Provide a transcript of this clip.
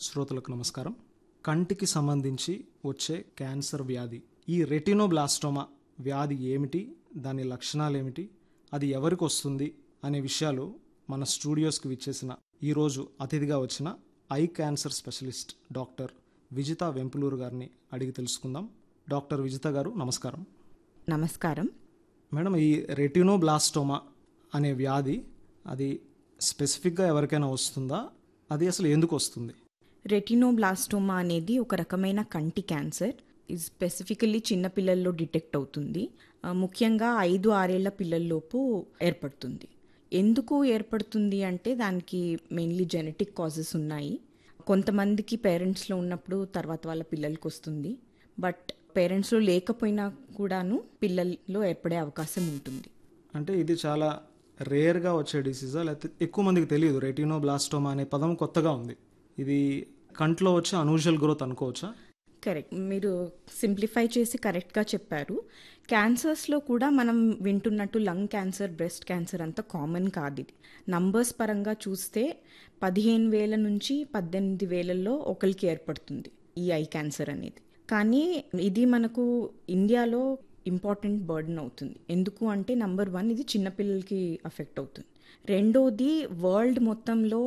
శ్రోతలకు నమస్కారం. కంటికి సంబంధించి వచ్చే క్యాన్సర్ వ్యాధి, ఈ రెటినోబ్లాస్టోమా వ్యాధి ఏమిటి, దాని లక్షణాలు ఏమిటి, అది ఎవరికి వస్తుంది అనే విషయాలు మన స్టూడియోస్కి విచ్చేసిన ఈరోజు అతిథిగా వచ్చిన eye cancer specialist doctor Vijitha Vempuluru గారిని అడిగి తెలుసుకుందాం. డాక్టర్ విజిత గారు నమస్కారం. నమస్కారం మేడం, ఈ రెటినోబ్లాస్టోమా అనే వ్యాధి అది స్పెసిఫిక్గా ఎవరికైనా వస్తుందా, అది అసలు ఎందుకు వస్తుంది? రెటినోబ్లాస్టోమా అనేది ఒక రకమైన కంటి క్యాన్సర్. ఇది స్పెసిఫికల్లీ చిన్నపిల్లల్లో డిటెక్ట్ అవుతుంది. ముఖ్యంగా 5-6 ఏళ్ల పిల్లల్లోపు ఏర్పడుతుంది. ఎందుకు ఏర్పడుతుంది అంటే దానికి మెయిన్లీ జెనెటిక్ కాజెస్ ఉన్నాయి. కొంతమందికి పేరెంట్స్లో ఉన్నప్పుడు తర్వాత వాళ్ళ పిల్లలకి వస్తుంది. బట్ పేరెంట్స్లో లేకపోయినా కూడాను పిల్లల్లో ఏర్పడే అవకాశం ఉంటుంది. అంటే ఇది చాలా రేర్గా వచ్చే డిసీజా, లేకపోతే ఎక్కువ మందికి తెలియదు? రెటినోబ్లాస్టోమా అనే పదం కొత్తగా ఉంది. ఇది కంట్లో వచ్చే అనూజువల్ గ్రోత్ అనుకోవచ్చా? కరెక్ట్, మీరు సింప్లిఫై చేసి కరెక్ట్గా చెప్పారు. క్యాన్సర్స్లో కూడా మనం వింటున్నట్టు లంగ్ క్యాన్సర్, బ్రెస్ట్ క్యాన్సర్ అంత కామన్ కాదు. ఇది నంబర్స్ పరంగా చూస్తే 15,000 నుంచి 18,000లో ఒకరికి ఏర్పడుతుంది ఈ ఐ క్యాన్సర్ అనేది. కానీ ఇది మనకు ఇండియాలో ఇంపార్టెంట్ బర్డెన్ అవుతుంది. ఎందుకు అంటే నంబర్ 1 ఇది చిన్నపిల్లలకి అఫెక్ట్ అవుతుంది. రెండోది వరల్డ్ మొత్తంలో